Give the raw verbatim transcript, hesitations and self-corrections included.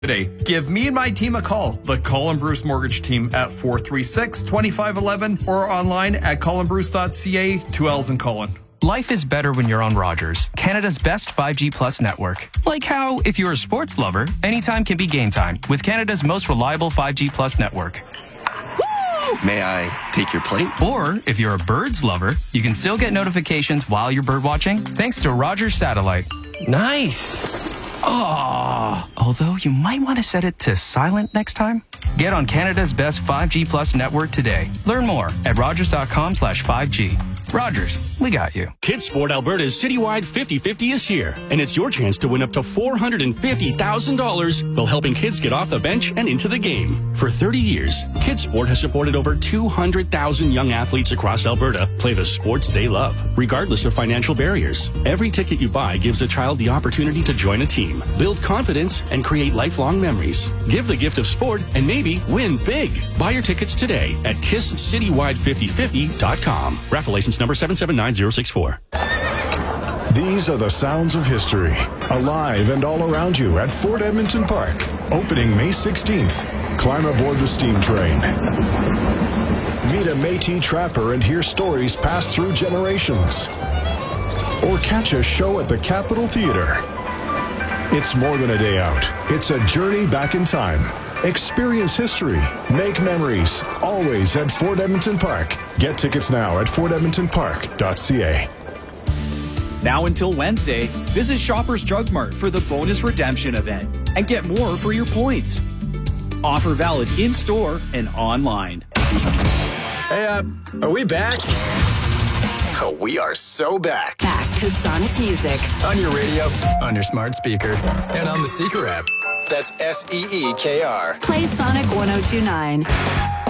Today, give me and my team a call. The Colin Bruce Mortgage Team at four three six, two five one one or online at colin bruce dot c a. Two L's in Colin. Life is better when you're on Rogers, Canada's best five G plus network. Like how, if you're a sports lover, anytime can be game time with Canada's most reliable five G plus network. May I take your plate? Or, if you're a birds lover, you can still get notifications while you're bird watching thanks to Rogers Satellite. Nice. Oh, although you might want to set it to silent next time. Get on Canada's best five G plus network today. Learn more at rogers.com slash 5G. Rogers, we got you. Kidsport Alberta's citywide fifty fifty is here, and it's your chance to win up to four hundred fifty thousand dollars while helping kids get off the bench and into the game. For thirty years, Kidsport has supported over two hundred thousand young athletes across Alberta play the sports they love, regardless of financial barriers. Every ticket you buy gives a child the opportunity to join a team, build confidence, and create lifelong memories. Give the gift of sport and maybe win big. Buy your tickets today at kiss citywide fifty fifty dot com. Raffle license number seven seven nine zero six four. These are the sounds of history, alive and all around you at Fort Edmonton Park. Opening May sixteenth. Climb aboard the steam train. Meet a Métis trapper and hear stories passed through generations. Or catch a show at the Capitol Theatre. It's more than a day out. It's a journey back in time. Experience history. Make memories. Always at Fort Edmonton Park. Get tickets now at fort edmonton park dot c a. Now until Wednesday, visit Shoppers Drug Mart for the bonus redemption event and get more for your points. Offer valid in-store and online. Hey, uh, are we back? Oh, we are so back. Back to Sonic Music. On your radio, on your smart speaker, and on the Seeker app. That's S E E K R. Play Sonic one oh two nine.